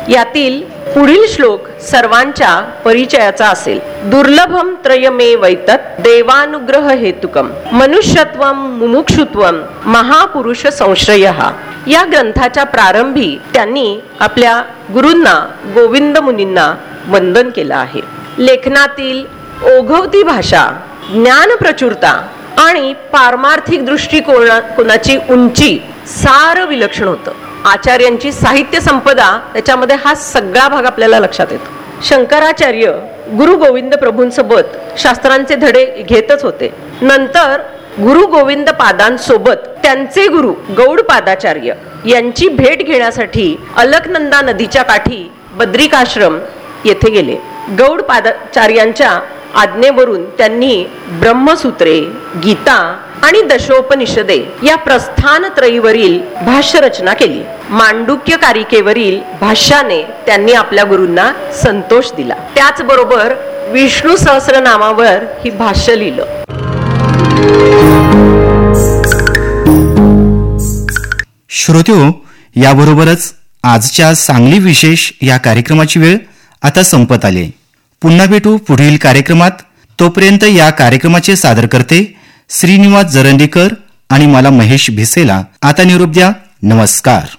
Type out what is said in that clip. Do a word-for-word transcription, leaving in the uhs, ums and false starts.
यातील पुढील श्लोक सर्वांच्या परिचयाचा असेल. दुर्लभम त्रयमे वैतत देवानुग्रह हेतुकम मनुष्यत्वम मुमुक्षुत्वम महापुरुष संश्रयः. या ग्रंथाच्या प्रारंभी त्यांनी आपल्या गुरूंना गोविंद मुनींना वंदन केलं आहे. लेखनातील ओघवती भाषा, ज्ञान प्रचुरता आणि पारमार्थिक दृष्टिकोनाची उंची सार विलक्षण होतं. आचार्यांची साहित्य संपदा त्याच्यामध्ये हा सगळा भाग आपल्याला लक्षात येतो. शंकराचार्य गुरु गोविंद प्रभूंसोबत शास्त्रांचे धडे घेतच होते. नंतर गुरु गोविंद पादांसोबत त्यांचे गुरु गौड पादाचार्य यांची भेट घेण्यासाठी अलकनंदा नदीच्या काठी बद्रिकाश्रम येथे गेले. गौड पादाचार्यांच्या आज्ञेवरून त्यांनी ब्रह्मसूत्रे, गीता आणि दशोपनिषदे या प्रस्थान त्रयीवरील भाष्य रचना केली. मांडुक्य कारिकेवरील भाष्याने त्यांनी आपल्या गुरूंना संतोष दिला. त्याचबरोबर विष्णू सहस्रनामावर ही भाष्य लिहिलं. श्रोत्यो, याबरोबरच आजच्या सांगली विशेष या कार्यक्रमाची वेळ आता संपत आली. पुन्हा भेटू पुढील कार्यक्रमात. तोपर्यंत या कार्यक्रमाचे सादर करते श्रीनिवास जरंडीकर आणि मला महेश भिसेला आता निरोप द्या. नमस्कार.